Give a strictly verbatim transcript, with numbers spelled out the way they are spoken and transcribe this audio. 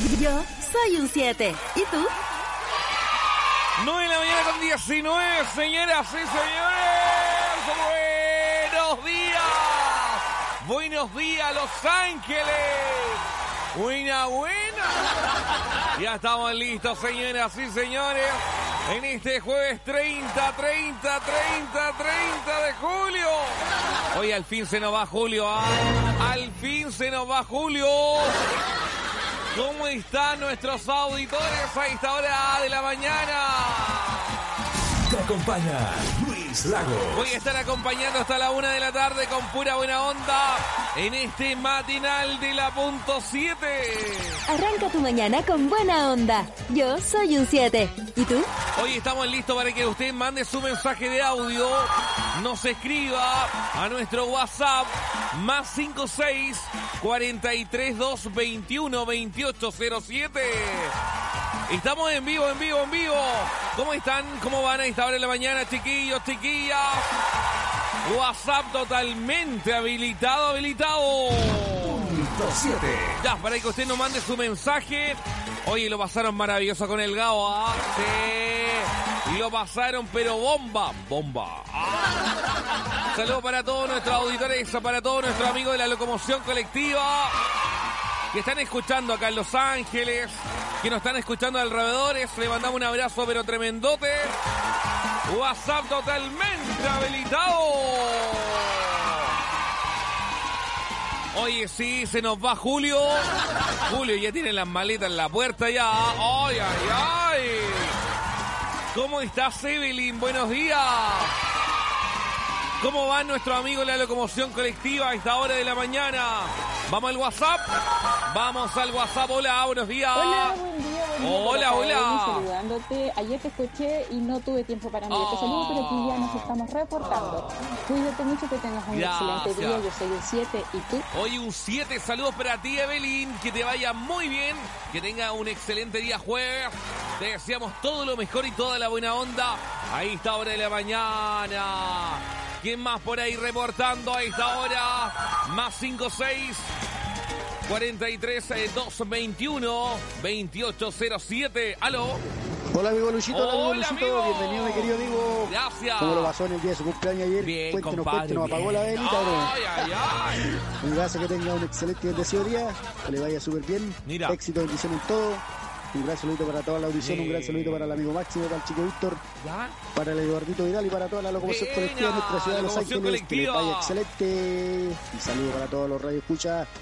Yo soy un siete. ¿Y tú? nueve de la mañana con diecinueve, señoras y señores. ¡Buenos días! ¡Buenos días, Los Ángeles! ¡Buena, buena! Ya estamos listos, señoras y señores, en este jueves treinta, treinta, treinta, treinta de julio. Hoy al fin se nos va Julio, ¿ah? Al fin se nos va Julio. ¿Cómo están nuestros auditores a esta hora de la mañana? Te acompaña Luis Lago. Voy a estar acompañando hasta la una de la tarde con pura buena onda en este matinal de la punto siete. Arranca tu mañana con buena onda. Yo soy un siete. ¿Y tú? Hoy estamos listos para que usted mande su mensaje de audio, nos escriba a nuestro WhatsApp más cinco seis, cuarenta y tres, dos, veintiuno, veintiocho cero siete. Estamos en vivo, en vivo, en vivo. ¿Cómo están? ¿Cómo van a esta hora de la mañana, chiquillos, chiquillas? WhatsApp totalmente habilitado, habilitado. Punto siete. Ya, para que usted nos mande su mensaje. Oye, lo pasaron maravilloso con el Gao, ¿ah? Sí. Y lo pasaron, pero bomba, bomba. ¡Ah! Saludos para todos nuestros auditores, para todos nuestros amigos de la locomoción colectiva que están escuchando acá en Los Ángeles, que nos están escuchando alrededores. Le mandamos un abrazo, pero tremendote. WhatsApp totalmente habilitado. Oye, sí, se nos va Julio. Julio ya tiene las maletas en la puerta ya. ¡Ay, ay, ay! ¿Cómo estás, Evelyn? Buenos días. ¿Cómo va nuestro amigo de la locomoción colectiva a esta hora de la mañana? ¿Vamos al WhatsApp? Vamos al WhatsApp. Hola, buenos días. Hola, buen día, buen día. Hola, hola. Saludándote. Ayer te escuché y no tuve tiempo para enviarte Oh. saludos, pero aquí ya nos estamos reportando. Cuídate mucho, que tengas un Gracias. excelente día. Yo soy el siete. ¿Y tú? Hoy un siete, saludos para ti, Evelyn, que te vaya muy bien, que tenga un excelente día jueves, te deseamos todo lo mejor y toda la buena onda a esta hora de la mañana. ¿Quién más por ahí reportando a esta hora? Más cinco seis, cuarenta y tres, dos, veintiuno, veintiocho cero siete. ¿Aló? Hola amigo Luchito, hola, amigo Hola, Luchito, amigo. bienvenido mi querido amigo. Gracias. ¿Cómo lo pasó en el día de su cumpleaños ayer? Bien, Cuéntenos, compadre, cuéntenos, apagó la bien. velita, bro. Ay, ay, ay. Un abrazo, que tenga un excelente y bendecido día, que le vaya súper bien. Mira. Éxito, bendición en todo. Un gran saludito para toda la audición, Bien. un gran saludito para el amigo Máximo, para el chico Víctor, ¿Ya? para el Eduardito Vidal y para toda la locomoción Buena, colectiva de nuestra ciudad de Los locomoción Ángeles. Que les colectiva. vaya excelente. Un saludo para todos los radioescuchas.